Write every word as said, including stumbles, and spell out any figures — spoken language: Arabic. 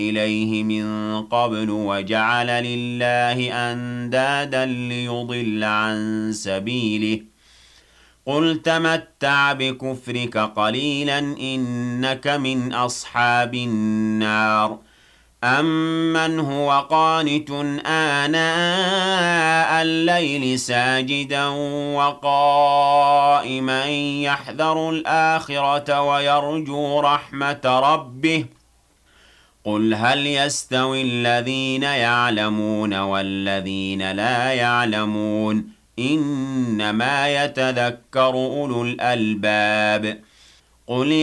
إليه من قبل وجعل لله أندادا ليضل عن سبيله قل تمتع بكفرك قليلا إنك من أصحاب النار أمن هو قانت آناء الليل ساجدا وقائما يحذر الآخرة ويرجو رحمة ربه قل هل يستوي الذين يعلمون والذين لا يعلمون إنما يتذكر أولو الألباب قل